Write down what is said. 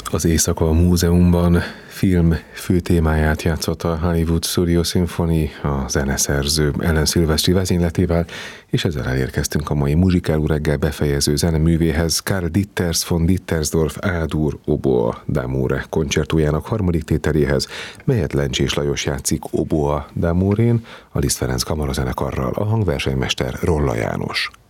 Az Éjszaka Múzeumban film főtémáját játszott a Hollywood Studio Symphony a zeneszerző Alan Silvestri vezényletével, és ezzel elérkeztünk a mai muzsikáló reggel befejező zeneművéhez, Karl Ditters von Dittersdorf A-dur Oboa d'amore koncertójának harmadik tételéhez, melyet Lencsés Lajos játszik Oboa d'amorén, a Liszt Ferenc kamarazenekarral, a hangversenymester Rolla János.